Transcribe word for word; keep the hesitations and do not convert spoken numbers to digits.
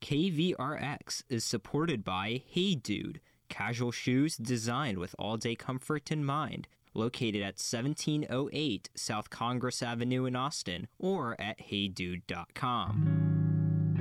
K V R X is supported by Hey Dude, casual shoes designed with all-day comfort in mind, located at seventeen oh eight South Congress Avenue in Austin, or at hey dude dot com.